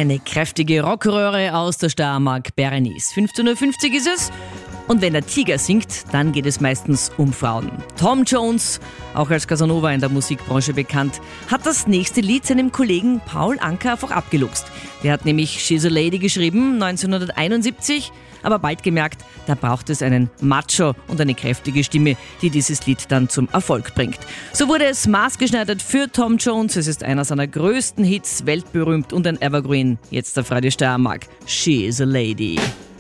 Eine kräftige Rockröhre aus der Steiermark Berenice. 15.50 Uhr ist es. Und wenn der Tiger singt, dann geht es meistens um Frauen. Tom Jones, auch als Casanova in der Musikbranche bekannt, hat das nächste Lied seinem Kollegen Paul Anka einfach abgeluchst. Der hat nämlich She's a Lady geschrieben, 1971, aber bald gemerkt, da braucht es einen Macho und eine kräftige Stimme, die dieses Lied dann zum Erfolg bringt. So wurde es maßgeschneidert für Tom Jones. Es ist einer seiner größten Hits, weltberühmt und ein Evergreen. Jetzt auf Radio Steiermark, She's a Lady.